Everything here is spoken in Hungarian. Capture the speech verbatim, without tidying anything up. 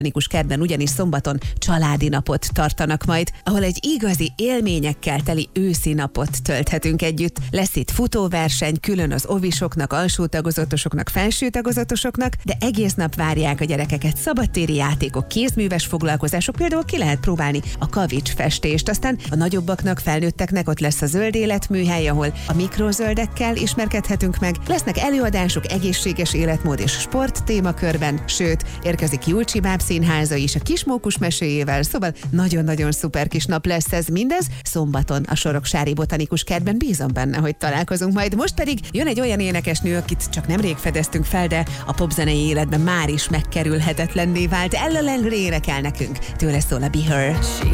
Botanikus Kertben ugyanis szombaton családi napot tartanak majd, ahol egy igazi élményekkel teli őszi napot tölthetünk együtt. Lesz itt futóverseny, külön az ovisoknak, alsó tagozatosoknak, felső tagozatosoknak, de egész nap várják a gyerekeket szabadtéri játékok, kézműves foglalkozások, például ki lehet próbálni a kavics festést, aztán a nagyobbaknak, felnőtteknek ott lesz a zöld életműhely, ahol a mikrozöldekkel ismerkedhetünk meg, lesznek előadások egészséges életmód és sport témakörben, sőt, érkezik Julcsi báb színháza is a Kismókus meséjével, szóval nagyon-nagyon szuper kis nap lesz ez, mindez szombaton a Soroksári Botanikus Kertben, bízom benne, hogy találkozunk majd. Most pedig jön egy olyan énekesnő, akit csak nemrég fedeztünk fel, de a popzenei életben már is megkerülhetetlenné vált. Ella Langley énekel nekünk, tőle szól a Be Her.